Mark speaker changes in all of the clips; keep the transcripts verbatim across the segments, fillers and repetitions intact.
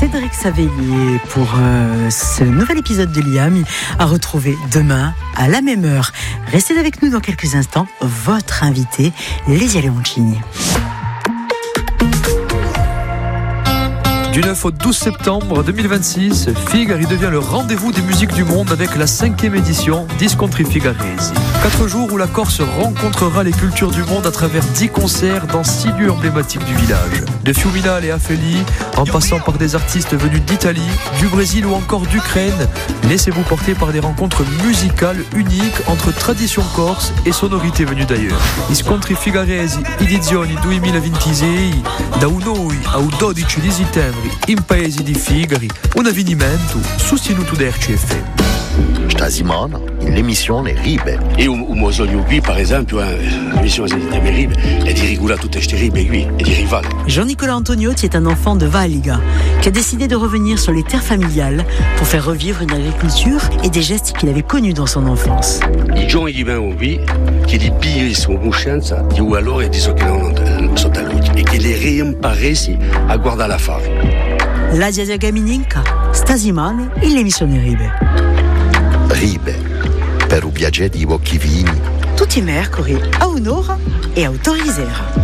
Speaker 1: Cédric Savellier pour euh, ce nouvel épisode de l'I A M à retrouver demain à la même heure. Restez avec nous dans quelques instants, votre invité, Lesia Leoncini.
Speaker 2: Du neuf au douze septembre deux mille vingt-six, Figari devient le rendez-vous des musiques du monde avec la cinquième édition d'Iscontri Figaresi. Quatre jours où la Corse rencontrera les cultures du monde à travers dix concerts dans six lieux emblématiques du village. De Fiuminale à Feli, en passant par des artistes venus d'Italie, du Brésil ou encore d'Ukraine, laissez-vous porter par des rencontres musicales uniques entre tradition corse et sonorités venues d'ailleurs. Iscontri Figaresi, edizioni duemilaventisei, da uno au dodici di settembre, in paesi di Figari, un avvenimento sostenuto da R C F M.
Speaker 3: Stasimana, l'émission Les Ribe.
Speaker 4: E un, un mosogno qui, par exemple, l'émission des Ribe, è di rigula tutte ste ribe qui, è di rivale.
Speaker 1: Jean-Nicolas Antoniotti est un enfant de Valiga qui a décidé de revenir sur les terres familiales pour faire revivre une agriculture et des gestes qu'il avait connus dans son enfance.
Speaker 4: I giovani che vengono qui, che li pigliano conoscenza, di allora e di ciò che non sono taluti e che li reimparesi a guardare la fare.
Speaker 1: La Zia Gamininka, Stasimane e l'emissione Ribe.
Speaker 3: Ribe, per un viaggio di occhi vini.
Speaker 1: Tutti i mercoledì a un'ora e a Autorisera.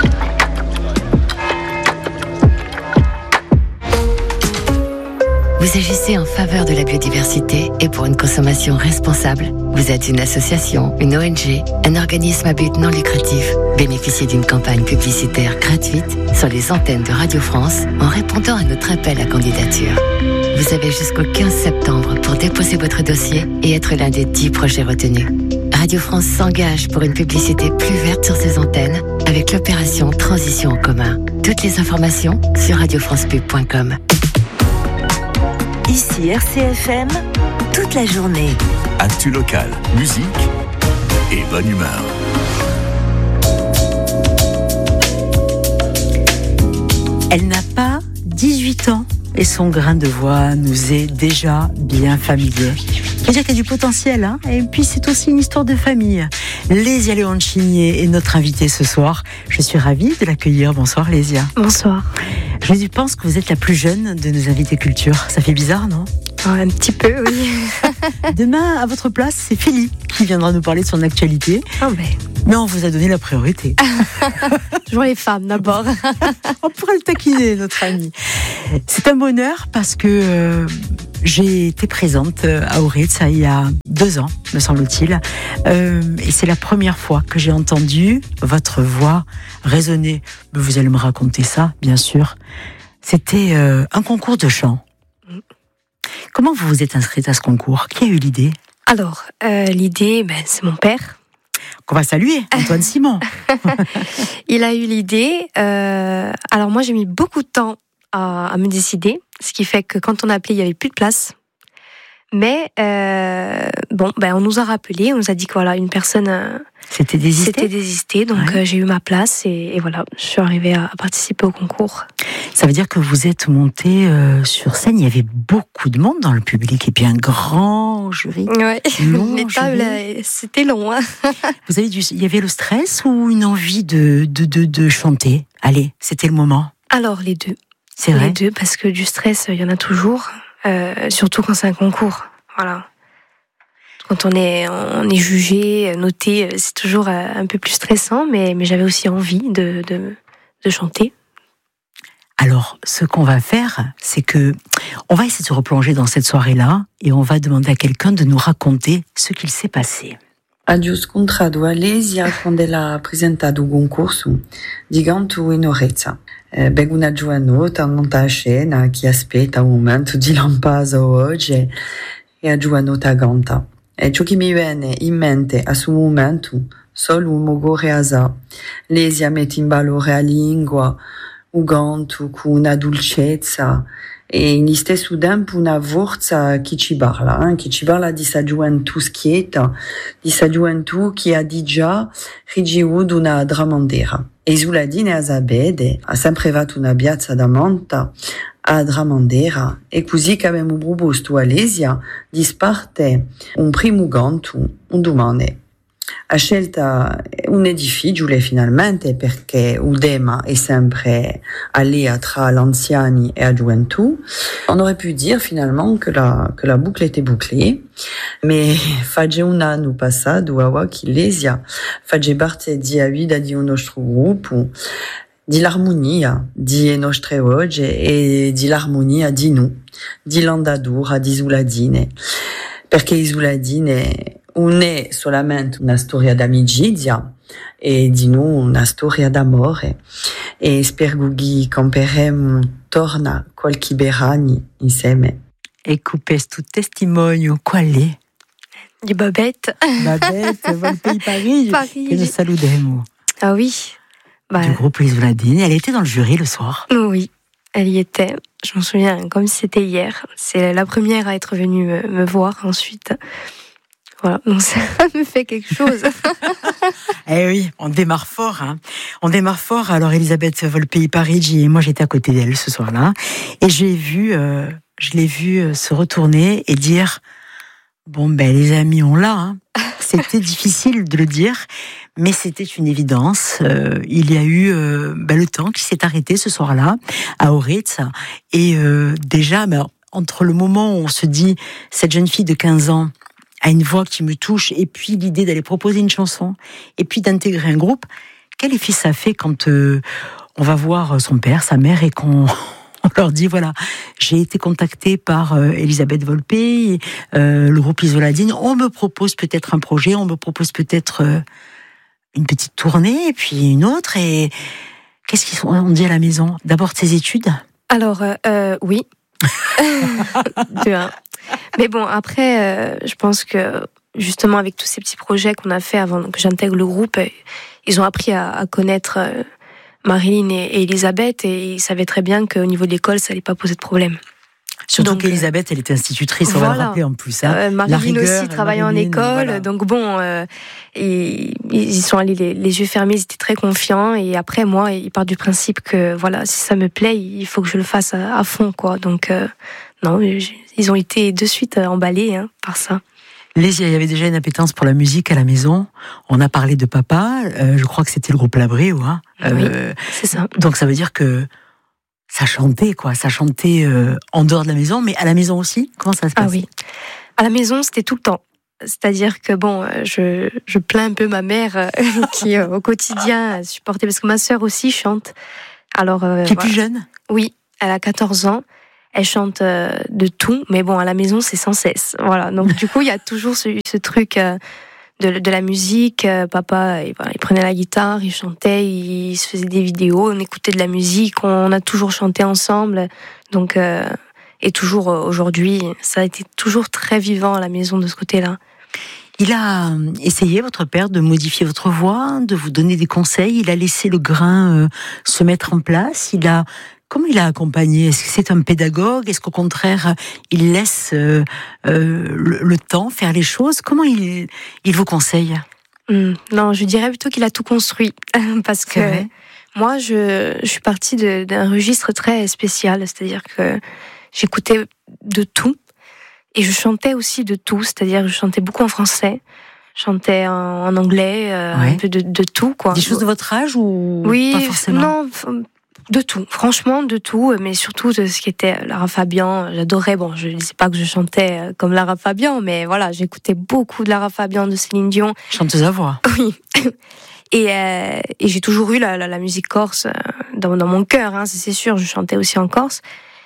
Speaker 5: Vous agissez en faveur de la biodiversité et pour une consommation responsable. Vous êtes une association, une O N G, un organisme à but non lucratif. Bénéficiez d'une campagne publicitaire gratuite sur les antennes de Radio France en répondant à notre appel à candidature. Vous avez jusqu'au quinze septembre pour déposer votre dossier et être l'un des dix projets retenus. Radio France s'engage pour une publicité plus verte sur ses antennes avec l'opération Transition en commun. Toutes les informations sur radio france pub point com.
Speaker 6: Ici R C F M, toute la journée.
Speaker 7: Actu local, musique et bonne humeur.
Speaker 1: Elle n'a pas dix-huit ans et son grain de voix nous est déjà bien familier. Il y a du potentiel, hein, et puis c'est aussi une histoire de famille. Lesia Leoncini est notre invitée ce soir. Je suis ravie de l'accueillir. Bonsoir Lesia.
Speaker 8: Bonsoir.
Speaker 1: Je pense que vous êtes la plus jeune de nos invités culture. Ça fait bizarre, non ?
Speaker 8: Oh, un petit peu, oui.
Speaker 1: Demain, à votre place, c'est Philippe qui viendra nous parler de son actualité.
Speaker 8: Oh, mais...
Speaker 1: mais on vous a donné la priorité.
Speaker 8: Toujours les femmes, d'abord.
Speaker 1: On pourrait le taquiner, notre ami. C'est un bonheur parce que euh, j'ai été présente à Aurizza il y a deux ans, me semble-t-il. Euh, et c'est la première fois que j'ai entendu votre voix résonner. Vous allez me raconter ça, bien sûr. C'était euh, un concours de chant. Comment vous vous êtes inscrite à ce concours ? Qui a eu l'idée ?
Speaker 8: Alors, euh, l'idée, ben, c'est mon père.
Speaker 1: Qu'on va saluer, Antoine Simon.
Speaker 8: Il a eu l'idée. Euh, alors moi, j'ai mis beaucoup de temps à, à me décider, ce qui fait que quand on a appelé, il n'y avait plus de place. Mais euh, bon, ben, on nous a rappelé, on nous a dit que voilà, une personne euh,
Speaker 1: s'était désistée.
Speaker 8: S'était désistée, donc ouais. euh, j'ai eu ma place et, et voilà, je suis arrivée à, à participer au concours.
Speaker 1: Ça veut dire que vous êtes montée euh, sur scène, il y avait beaucoup de monde dans le public et puis un grand jury.
Speaker 8: Ouais.
Speaker 1: Long
Speaker 8: Les tables,
Speaker 1: jury.
Speaker 8: C'était long. Hein.
Speaker 1: Vous avez dû, il y avait le stress ou une envie de de de, de chanter ? Allez, c'était le moment.
Speaker 8: Alors les deux.
Speaker 1: C'est vrai.
Speaker 8: Les deux, parce que du stress, il y en a toujours. Euh, surtout quand c'est un concours, voilà. Quand on est, on est jugé, noté, c'est toujours un peu plus stressant, mais, mais j'avais aussi envie de, de, de chanter.
Speaker 1: Alors, ce qu'on va faire, c'est que on va essayer de se replonger dans cette soirée-là et on va demander à quelqu'un de nous raconter ce qu'il s'est passé.
Speaker 9: Ho scontrato a Lesia quando ella ha presentato un concorso di canto in Aurizza. Eh, Beh, una giovanota monta a scena che aspetta un momento di lampaso oggi e a giovanota canta. E ciò che mi viene in mente a suo momento solo un mogore a sa. Lesia mette in valore la lingua, un canto con una dolcezza e in stesso tempo una forza che ci parla, eh? che ci parla di sa gioventù schietta, di sa gioventù che ha di già ricevuto una dramandera. E sulla linea Zabede ha sempre fatto una piazza da monta a Dramandera e così che abbiamo proposto a Lesia di sparte un primo canto un domani. ha scelta un edificio finalmente perché Udema è sempre allia tra l'anziani e la gioventù. On aurait pu dire finalement que la, que la boucle était bouclée, mais fagge un anno passato a che l'Esia fagge parte di a vita di un nostro gruppo, di l'armonia di nostre oggi e di l'armonia di noi, di l'andatura, di Isuladine. Perché Isuladine non è solamente una storia d'amicizia e di noi una storia d'amore. E spero che camperemo torna qualche berani insieme.
Speaker 1: E questo testimonio qual è?
Speaker 8: Di Babette.
Speaker 1: Babette, Volpei Parigi,
Speaker 8: Parigi.
Speaker 1: che nous saludemo.
Speaker 8: Ah oui. Bah,
Speaker 1: du groupe Isuladine. Elle était dans le jury le soir.
Speaker 8: Oui, elle y était. Je m'en souviens comme si c'était hier. C'est la première à être venue me, me voir ensuite. Voilà, donc ça me fait quelque chose.
Speaker 1: Eh oui, on démarre fort. Hein. On démarre fort. Alors Elisabeth Volpei Parigi, et moi j'étais à côté d'elle ce soir-là. Et j'ai vu, euh, je l'ai vue se retourner et dire... Bon, ben, les amis, on l'a. Hein. C'était difficile de le dire, mais c'était une évidence. Euh, il y a eu euh, ben, le temps qui s'est arrêté ce soir-là, à Auritz. Et euh, déjà, ben, entre le moment où on se dit, cette jeune fille de quinze ans a une voix qui me touche, et puis l'idée d'aller proposer une chanson, et puis d'intégrer un groupe, quel effet ça fait quand euh, on va voir son père, sa mère, et qu'on... On leur dit, voilà, j'ai été contactée par euh, Elisabeth Volpei, euh, le groupe Isuladine, on me propose peut-être un projet, on me propose peut-être euh, une petite tournée, et puis une autre, et qu'est-ce qu'ils sont, on dit à la maison? D'abord tes études?
Speaker 8: Alors, euh, euh, oui. De un. Mais bon, après, euh, je pense que, justement, avec tous ces petits projets qu'on a fait avant que j'intègre le groupe, ils ont appris à, à connaître... Euh, Marilyn et Elisabeth, et ils savaient très bien qu'au niveau de l'école, ça n'allait pas poser de problème.
Speaker 1: Surtout donc, qu'Elisabeth, elle était institutrice, on voilà. va le rappeler en plus. Hein.
Speaker 8: Euh, Marilyn aussi travaillait en école, voilà. Donc bon, euh, ils, ils sont allés les, les yeux fermés, ils étaient très confiants, et après, moi, ils partent du principe que, voilà, si ça me plaît, il faut que je le fasse à, à fond, quoi. Donc, euh, non, ils ont été de suite emballés hein, par ça.
Speaker 1: Lésia, il y avait déjà une appétence pour la musique à la maison. On a parlé de papa. Euh, je crois que c'était le groupe Labréo. Hein.
Speaker 8: Euh, oui, c'est ça.
Speaker 1: Donc ça veut dire que ça chantait, quoi. Ça chantait euh, en dehors de la maison, mais à la maison aussi. Comment ça se passe?
Speaker 8: Ah oui. À la maison, c'était tout le temps. C'est-à-dire que bon, je, je plains un peu ma mère euh, qui euh, au quotidien supportait, parce que ma sœur aussi chante. Alors euh,
Speaker 1: qui est
Speaker 8: voilà.
Speaker 1: plus jeune?
Speaker 8: Oui, elle a quatorze ans. Elle chante euh, de tout, mais bon, à la maison, c'est sans cesse. Voilà. Donc, du coup, il y a toujours ce, ce truc euh, de, de la musique. Euh, papa, il, voilà, il prenait la guitare, il chantait, il se faisait des vidéos, on écoutait de la musique, on a toujours chanté ensemble. Donc, euh, et toujours euh, aujourd'hui, ça a été toujours très vivant à la maison de ce côté-là.
Speaker 1: Il a essayé, votre père, de modifier votre voix, de vous donner des conseils. Il a laissé le grain euh, se mettre en place. Il a... Comment il a accompagné? Est-ce que c'est un pédagogue? Est-ce qu'au contraire, il laisse euh, euh, le, le temps faire les choses? Comment il, il vous conseille?
Speaker 8: mmh, Non, je dirais plutôt qu'il a tout construit. Parce que moi, je, je suis partie de, d'un registre très spécial. C'est-à-dire que j'écoutais de tout. Et je chantais aussi de tout. C'est-à-dire que je chantais beaucoup en français. Je chantais en, en anglais, euh, ouais. un peu de, de tout, quoi.
Speaker 1: Des choses de votre âge ou
Speaker 8: oui,
Speaker 1: pas forcément?
Speaker 8: Non, de tout, franchement de tout, mais surtout de ce qui était Lara Fabian. J'adorais, bon, je ne disais pas que je chantais comme Lara Fabian, mais voilà, j'écoutais beaucoup de Lara Fabian, de Céline Dion.
Speaker 1: Chanteuse à voix.
Speaker 8: Oui. Et, euh, et j'ai toujours eu la, la, la musique corse dans, dans mon cœur, hein, c'est sûr, je chantais aussi en corse.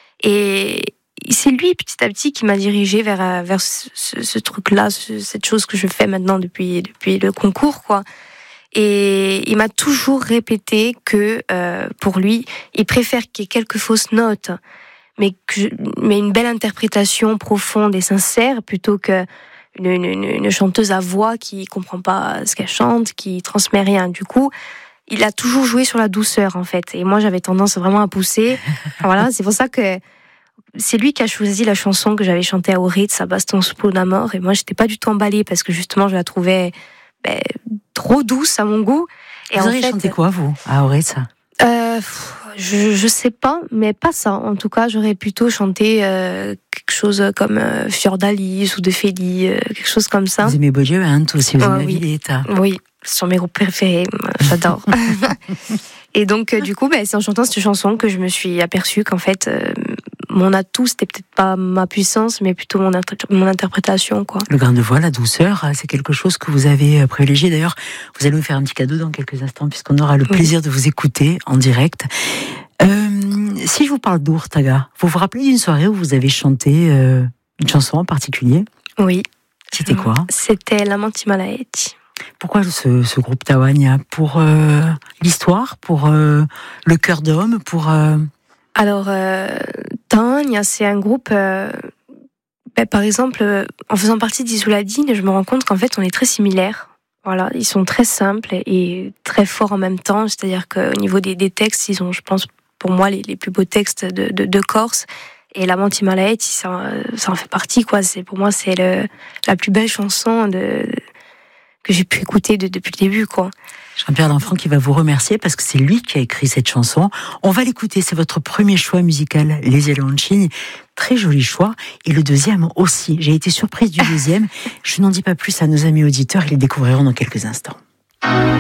Speaker 8: Et c'est lui, petit à petit, qui m'a dirigée vers, vers ce, ce, ce truc-là, ce, cette chose que je fais maintenant depuis, depuis le concours, quoi. Et il m'a toujours répété que, euh, pour lui, il préfère qu'il y ait quelques fausses notes, mais, que, mais une belle interprétation profonde et sincère, plutôt que une, une, une chanteuse à voix qui comprend pas ce qu'elle chante, qui transmet rien. Du coup, il a toujours joué sur la douceur, en fait. Et moi, j'avais tendance vraiment à pousser. Voilà, c'est pour ça que c'est lui qui a choisi la chanson que j'avais chantée à Auritz, à Baston Soupo d'Amor. Et moi, j'étais pas du tout emballée, parce que justement, je la trouvais... Ben, trop douce à mon goût.
Speaker 1: Et vous en avez fait, chanté quoi, vous, à Auritz?
Speaker 8: euh, je, je sais pas, mais pas ça. En tout cas, j'aurais plutôt chanté euh, quelque chose comme euh, Fiordalice ou De Feli, euh, quelque chose comme ça.
Speaker 1: Vous aimez Boggio Vento aussi, vous
Speaker 8: Ah,
Speaker 1: aimez
Speaker 8: oui.
Speaker 1: Violetta.
Speaker 8: Oui, ce sont mes groupes préférés, j'adore. Et donc, euh, du coup, bah, c'est en chantant cette chanson que je me suis aperçue qu'en fait, euh, mon atout, c'était peut-être pas ma puissance, mais plutôt mon, inter- mon interprétation, quoi.
Speaker 1: Le grain de voix, la douceur, c'est quelque chose que vous avez privilégié. D'ailleurs, vous allez nous faire un petit cadeau dans quelques instants, puisqu'on aura le plaisir oui. de vous écouter en direct. Euh, si je vous parle d'Urtaga, vous vous rappelez d'une soirée où vous avez chanté euh, une chanson en particulier ?
Speaker 8: Oui.
Speaker 1: C'était quoi ?
Speaker 8: C'était L'Amanti Malaeti.
Speaker 1: Pourquoi ce, ce groupe Tawanya ? Pour euh, l'histoire, pour euh, le cœur d'homme, pour... Euh...
Speaker 8: Alors, euh, Tawanya, c'est un groupe... Euh, ben, par exemple, euh, en faisant partie d'Isoladine, je me rends compte qu'en fait, on est très similaires. Voilà, ils sont très simples et très forts en même temps. C'est-à-dire qu'au niveau des, des textes, ils ont, je pense, pour moi, les, les plus beaux textes de, de, de Corse. Et L'Amanti Malaeti, ça, ça en fait partie, quoi. C'est, pour moi, c'est le, la plus belle chanson de... que j'ai pu écouter de, depuis le début, quoi.
Speaker 1: Jean-Pierre Lanfranc qui va vous remercier parce que c'est lui qui a écrit cette chanson. On va l'écouter, c'est votre premier choix musical, Les Eloncini. Très joli choix. Et le deuxième aussi. J'ai été surprise du deuxième. Je n'en dis pas plus à nos amis auditeurs, ils les découvriront dans quelques instants.